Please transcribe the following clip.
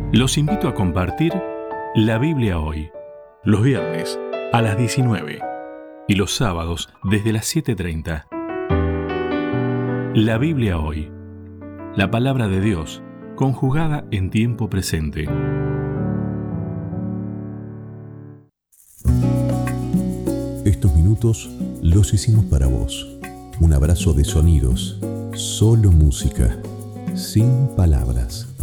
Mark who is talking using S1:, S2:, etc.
S1: Los invito a compartir la Biblia hoy, los viernes a las 19 y los sábados desde las 7:30. La Biblia hoy, la palabra de Dios conjugada en tiempo presente.
S2: Estos minutos los hicimos para vos. Un abrazo de sonidos, solo música, sin palabras.